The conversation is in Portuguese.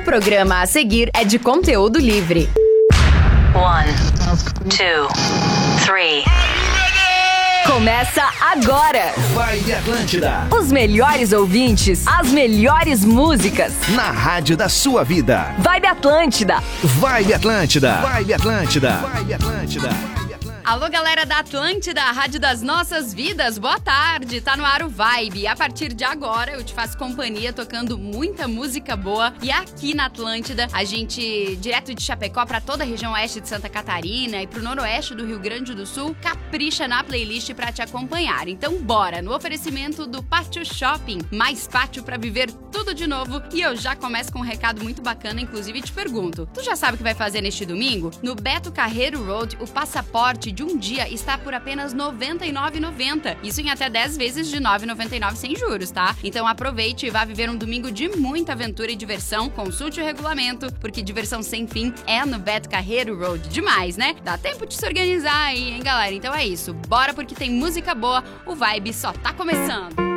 O programa a seguir é de conteúdo livre. 1, 2, 3. Começa agora! Vibe Atlântida. Os melhores ouvintes, as melhores músicas. Na rádio da sua vida. Vibe Atlântida. Vibe Atlântida. Vibe Atlântida. Vibe Atlântida. Alô, galera da Atlântida, a rádio das nossas vidas, boa tarde, tá no ar o Vibe. A partir de agora eu te faço companhia tocando muita música boa. E aqui na Atlântida, a gente, direto de Chapecó pra toda a região oeste de Santa Catarina e pro noroeste do Rio Grande do Sul, capricha na playlist pra te acompanhar. Então bora, no oferecimento do Pátio Shopping, mais pátio pra viver tudo de novo. E eu já começo com um recado muito bacana, inclusive te pergunto, tu já sabe o que vai fazer neste domingo? No Beto Carreiro Road, o passaporte de um dia está por apenas R$ 99,90. Isso em até 10 vezes de R$ 9,99 sem juros, tá? Então aproveite e vá viver um domingo de muita aventura e diversão. Consulte o regulamento, porque diversão sem fim é no Beto Carreiro Road. Demais, né? Dá tempo de se organizar aí, hein, galera? Então é isso. Bora porque tem música boa, o Vibe só tá começando.